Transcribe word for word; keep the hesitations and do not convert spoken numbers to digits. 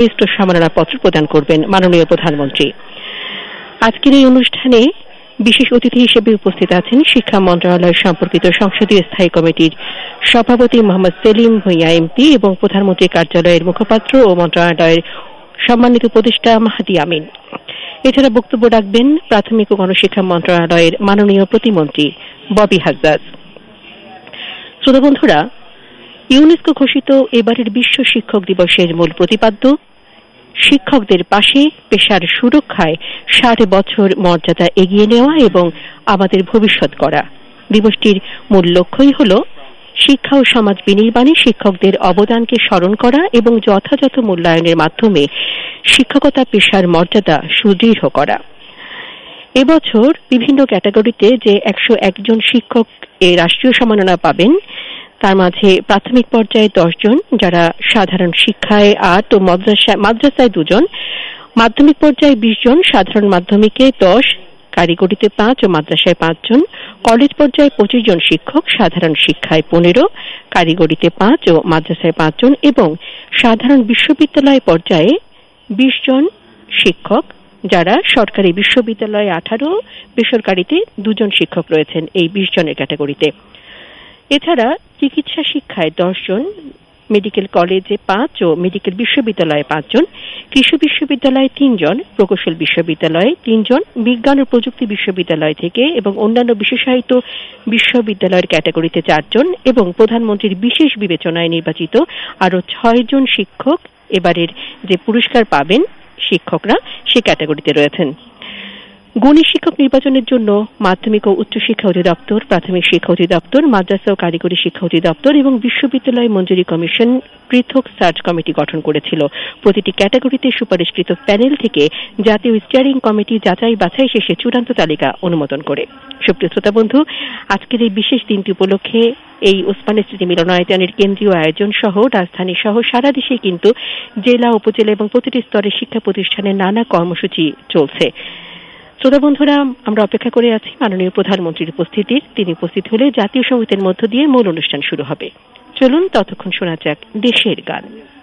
সম্মাননাপত্র প্রদান করবেন মাননীয় প্রধানমন্ত্রী। আজকের এই অনুষ্ঠানে বিশেষ অতিথি হিসেবে উপস্থিত আছেন শিক্ষা মন্ত্রণালয় সম্পর্কিত সংসদীয় স্থায়ী কমিটির সভাপতি মোহাম্মদ সেলিম ভূঁইয়া এমপি এবং প্রধানমন্ত্রী কার্যালয়ের মুখপাত্র ও মন্ত্রণালয়ের সম্মানিত উপদেষ্টা মাহাদি আমিন। এছাড়া বক্তব্য রাখবেন প্রাথমিক ও গণশিক্ষা মন্ত্রণালয়ের মাননীয় প্রতিমন্ত্রী ববি হাজ্জাজ। শ্রোতা বন্ধুরা, ইউনেস্কো ঘোষিত এবারের বিশ্ব শিক্ষক দিবসের মূল প্রতিপাদ্য শিক্ষকদের পাশে পেশার সুরক্ষায় ষাট বছর মর্যাদা এগিয়ে নেওয়া এবং আমাদের ভবিষ্যৎ করা। দিবসটির মূল লক্ষ্যই হল শিক্ষা ও সমাজ বিনির্মাণে শিক্ষকদের অবদানকে স্মরণ করা এবং যথাযথ মূল্যায়নের মাধ্যমে শিক্ষকতা পেশার মর্যাদা সুদৃঢ় করা। এবছর বিভিন্ন ক্যাটাগরিতে যে একশো একজন শিক্ষক এ রাষ্ট্রীয় সম্মাননা পাবেন তার মাঝে প্রাথমিক পর্যায়ে দশ জন, যারা সাধারণ শিক্ষায় আট ও মাদ্রাসায় দুজন, মাধ্যমিক পর্যায়ে বিশ জন, সাধারণ মাধ্যমিকে দশ, কারিগরিতে পাঁচ ও মাদ্রাসায় পাঁচজন, কলেজ পর্যায়ে পঁচিশ জন শিক্ষক, সাধারণ শিক্ষায় পনেরো, কারিগরিতে পাঁচ ও মাদ্রাসায় পাঁচজন এবং সাধারণ বিশ্ববিদ্যালয় পর্যায়ে বিশ জন শিক্ষক, যারা সরকারি বিশ্ববিদ্যালয়ে আঠারো, বেসরকারিতে দুজন শিক্ষক রয়েছেন এই বিশ জনের ক্যাটাগরিতে। এছাড়া চিকিৎসা শিক্ষায় দশ জন, মেডিকেল কলেজে পাঁচ ও মেডিকেল বিশ্ববিদ্যালয়ে পাঁচজন, কৃষি বিশ্ববিদ্যালয়ে তিনজন, প্রকৌশল বিশ্ববিদ্যালয়ে তিনজন, বিজ্ঞান ও প্রযুক্তি বিশ্ববিদ্যালয় থেকে এবং অন্যান্য বিশেষায়িত বিশ্ববিদ্যালয়ের ক্যাটাগরিতে চারজন এবং প্রধানমন্ত্রীর বিশেষ বিবেচনায় নির্বাচিত আরও ছয় জন শিক্ষক এবারের যে পুরস্কার পাবেন শিক্ষকরা সে ক্যাটাগরিতে রয়েছেন। গুণী শিক্ষক নির্বাচনের জন্য মাধ্যমিক ও উচ্চশিক্ষা অধিদপ্তর, প্রাথমিক শিক্ষা অধিদপ্তর, মাদ্রাসা ও কারিগরি শিক্ষা অধিদপ্তর এবং বিশ্ববিদ্যালয় মঞ্জুরি কমিশন পৃথক সার্চ কমিটি গঠন করেছিল। প্রতিটি ক্যাটাগরিতে সুপারিশকৃত প্যানেল থেকে জাতীয় স্টিয়ারিং কমিটি যাচাই বাছাই শেষে চূড়ান্ত তালিকা অনুমোদন করে। সুপ্রিয় শ্রোতা বন্ধু, আজকের এই বিশেষ দিনটি উপলক্ষে এই ওসমানী স্মৃতি মিলনায়তনের কেন্দ্রীয় আয়োজন সহ রাজধানী সহ সারা দেশে কিন্তু জেলা, উপজেলা এবং প্রতিটি স্তরের শিক্ষা প্রতিষ্ঠানের নানা কর্মসূচি চলছে। শ্রোতা বন্ধুরা, আমরা অপেক্ষা করে আছি মাননীয় প্রধানমন্ত্রীর উপস্থিতির। তিনি উপস্থিত হলে জাতীয় সঙ্গীতের মধ্য দিয়ে মূল অনুষ্ঠান শুরু হবে। চলুন ততক্ষণ শোনা যাক দেশের গান।